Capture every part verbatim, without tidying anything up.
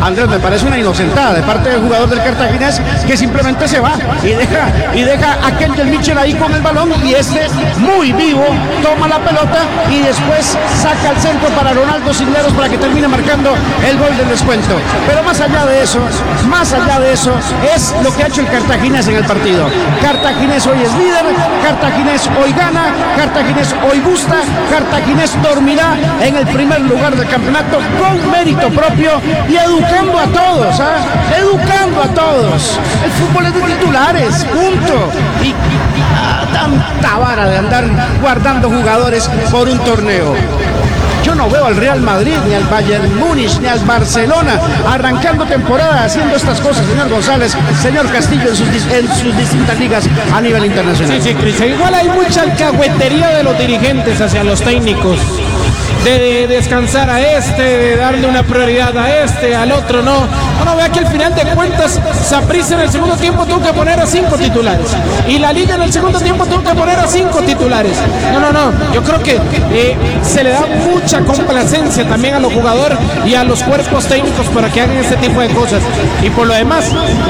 Andrés, me parece una inocentada de parte del jugador del Cartaginés que simplemente se va y deja, y deja a Kenyon Mitchell ahí con el balón y este muy vivo toma la pelota y después saca al centro para Ronaldo Cisneros para que termine marcando el gol del descuento. Pero más allá de eso, más allá de eso es lo que ha hecho el Cartaginés en el partido. Cartaginés hoy es líder, Cartaginés hoy gana, Cartaginés hoy gusta, Cartaginés dormirá en el primer lugar del campeonato con mérito propio y educando a todos, ¿eh? educando a todos. El fútbol es de titulares, punto. Y, y ah, tanta vara de andar guardando jugadores por un torneo. Yo no veo al Real Madrid, ni al Bayern Múnich, ni al Barcelona arrancando temporada haciendo estas cosas, señor González, señor Castillo, en sus, en sus distintas ligas a nivel internacional. Sí, sí, Cris, igual hay mucha alcahuetería de los dirigentes hacia los técnicos. De descansar a este, de darle una prioridad a este, al otro no. Bueno, vea que al final de cuentas Saprissa en el segundo tiempo tuvo que poner a cinco titulares y la Liga en el segundo tiempo tuvo que poner a cinco titulares. No, no, no, yo creo que eh, se le da mucha complacencia también a los jugadores y a los cuerpos técnicos para que hagan este tipo de cosas. Y por lo demás,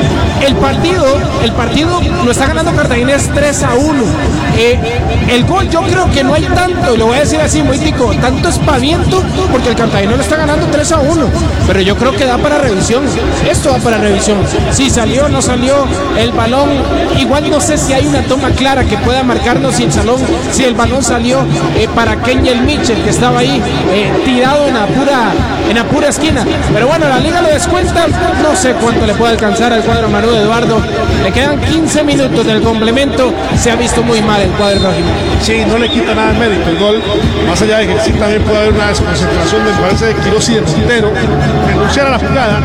el partido, el partido lo está ganando Cartaginés tres a uno. Eh, el gol yo creo que no hay tanto, y lo voy a decir así muy tico, tanto espaviento, porque el Cartaginés lo está ganando tres a uno, pero yo creo que da para revisión, esto da para revisión, si salió o no salió el balón, igual no sé si hay una toma clara que pueda marcarnos si el salón, si el balón salió eh, para Kenyon Mitchell, que estaba ahí eh, tirado en la pura en la pura esquina, pero bueno, la Liga lo descuenta, no sé cuánto le puede alcanzar al cuadro Manu de Eduardo, le quedan quince minutos del complemento, se ha visto muy mal el cuadro rojinegro. Sí, no le quita nada de mérito el gol, más allá de que sí también puede haber una desconcentración, me parece, de Quiroz y de Montero, renunciar a la jugada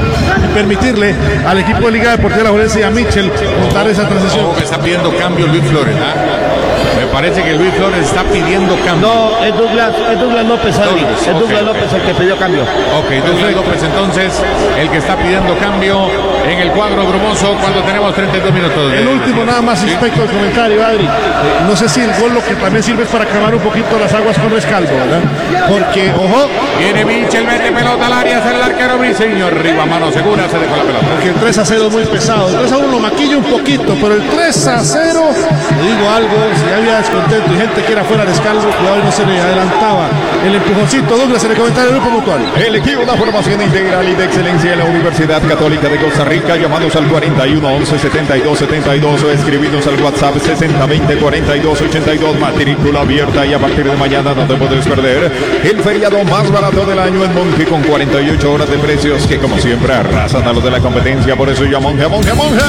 y permitirle al equipo de Liga Deportiva La Juelense y a Mitchell montar esa transición. Ojo que está pidiendo cambio Luis Flores, ¿eh? Me parece que Luis Flores está pidiendo cambio. No, es Douglas, es Douglas López, Adri. Es Douglas okay, López okay. el que pidió cambio. Ok, Douglas López entonces, el que está pidiendo cambio en el cuadro brumoso cuando tenemos treinta y dos minutos. El último nada más respecto al comentario, Adri. Eh, no sé si el gol lo que también sirve es para calmar un poquito las aguas con Rescalvo, ¿verdad? Porque, ojo. Viene Mitchell, mete pelota al área, hace el arquero Briseño, arriba, mano segura, se dejó la pelota. Porque el tres a cero es muy pesado. El tres a uno lo maquilla un poquito, pero el tres a cero, le digo algo, si había descontento y gente que era fuera de Rescalvo, cuidado, no se le adelantaba el empujoncito. Douglas en el comentario del Grupo Mutual. El equipo de formación integral y de excelencia en la Universidad Católica de Costa Rica, llamados al cuarenta y uno once setenta y dos setenta y dos o escribinos al WhatsApp sesenta veinte cuarenta y dos ochenta y dos, matrícula abierta y a partir de mañana no te puedes perder el feriado más barato del año en Monje con cuarenta y ocho horas de precios que como siempre arrasan a los de la competencia, por eso ya Monje, Monje, Monje.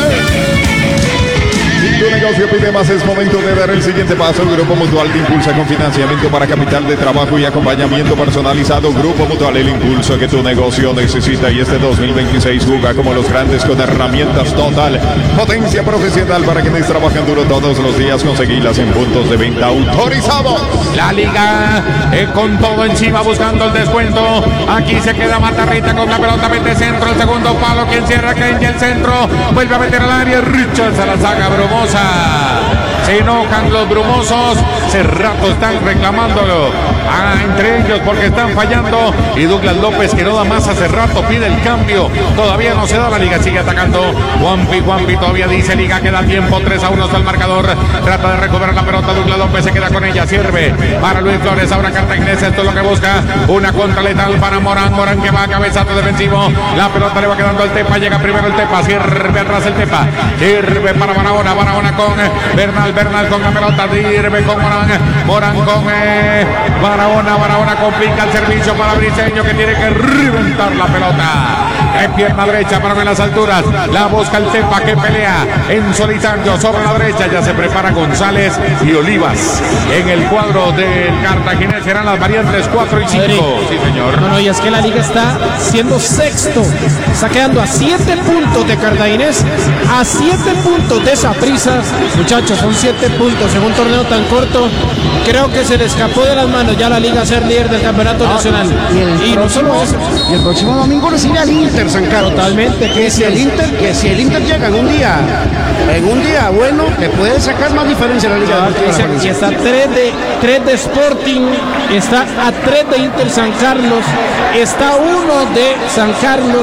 Si tu negocio pide más, es momento de dar el siguiente paso. El Grupo Mutual te impulsa con financiamiento para capital de trabajo y acompañamiento personalizado. Grupo Mutual, el impulso que tu negocio necesita. Y este dos mil veintiséis juega como los grandes con herramientas total. Potencia profesional para quienes trabajan duro todos los días. Conseguirlas en puntos de venta autorizados. La Liga eh, con todo encima buscando el descuento. Aquí se queda Matarrita con la pelota, mete centro, el segundo palo, quien cierra, que en el centro, vuelve a meter al área, Richards a la saga brumosa. Se enojan los brumosos, hace rato están reclamándolo ah, entre ellos porque están fallando, y Douglas López, que no da más hace rato, pide el cambio, todavía no se da, la Liga sigue atacando. Juanpi, Juanpi todavía dice Liga que da tiempo, tres a uno está el marcador, trata de recuperar la pelota, Douglas López se queda con ella, sirve para Luis Flores, ahora Cartaginés, esto es lo que busca, una contra letal para Morán, Morán que va a cabezazo defensivo, la pelota le va quedando al Tepa, llega primero el Tepa, sirve atrás el Tepa, sirve para Barahona, Barahona con Bernal, Bernal con la pelota, sirve con Morán, Morán con eh, Barahona, Barahona complica el servicio para Briseño, que tiene que reventar la pelota en pierna derecha para en las alturas, la busca el Tepa, que pelea en solitario sobre la derecha, ya se prepara González y Olivas en el cuadro del Cartaginés, serán las variantes cuatro y cinco. Sí, señor. No, no, y es que la Liga está siendo sexto, está quedando a siete puntos de Cartaginés, a siete puntos de Saprissa. Muchachos, son siete puntos en un torneo tan corto. Creo que se le escapó de las manos ya la Liga ser líder del campeonato no, nacional. Y, el y próximo, no solo eso. Y el próximo domingo recibe al Inter, San Carlos. Totalmente. Que si el Inter, que si el Inter llega en un día, en un día bueno, le puede sacar más diferencia a la Liga. No, y está a tres de, tres de Sporting, está a tres de Inter San Carlos, está uno de San Carlos.